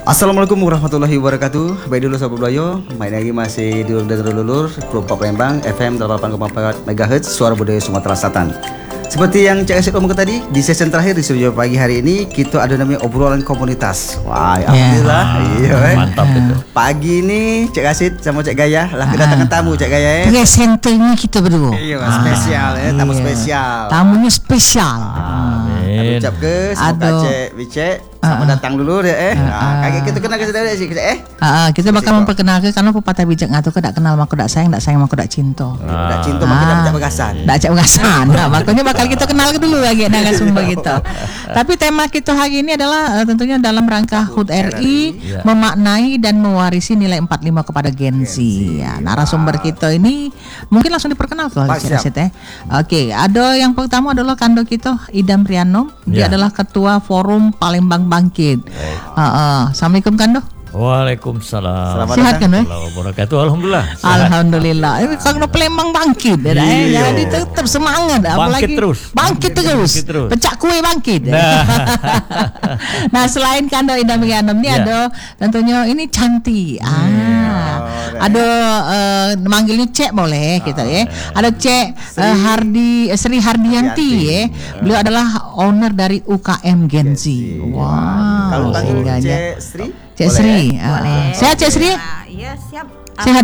Assalamualaikum warahmatullahi wabarakatuh. Baik dulu Sobat Belayo, main lagi masih di Lulur Pro Palembang FM 88,4 MHz Suara Budaya Sumatera Selatan. Seperti yang Cak Asyik omongkan tadi, di sesi terakhir di studio pagi hari ini kita ada namanya obrolan komunitas. Wah, alhamdulillah. Iya, mantap itu. Pagi ini Cak Asyik sama Cak Gaya lah kedatangan tamu Cak Gaya. Presenternya kita berdua. Iya, spesial ya, tamu spesial. Tamunya spesial. Aduh, ucap ke semoga Cek Bicek selamat datang dulu deh. Kayak kita kenal ke saudara sih Kita bakal memperkenalkan karena pepatah bijak ngatu ke dak kenal maku dak sayang maku dak cinta. Dak cinta makin dak bagasan. Dak cak bagasan. Nah, makanya bakal kita kenal dulu lagi narasumber kita. Tapi tema kita hari ini adalah tentunya dalam rangka HUT RI memaknai dan mewarisi nilai 45 kepada Gen Z. Ya, narasumber kita ini mungkin langsung diperkenalkan ya. Oke, ada yang pertama adalah kando kita Idam Priano. Dia adalah ketua Forum Palembang Bangkit. Assalamualaikum Kando. Waalaikumsalam. Sehat kan? Wabarakatuh. Alhamdulillah. Sehat. Alhamdulillah. Ini kalau Palembang bangkit, jadi tetap semangat. Bangkit terus. Bangkit terus. Pecah kue bangkit. Nah, selain Kando Idam Rianom ini ada tentunya ini cantik. Ada manggilnya Cek boleh kita ya. Ada Cek Sri Hardianti ya. Beliau adalah owner dari UKM Gen Z. Wow. Kalau panggil Cek Sri? Cek Sri. Sehat Cek Sri? Iya, siap. Sehat.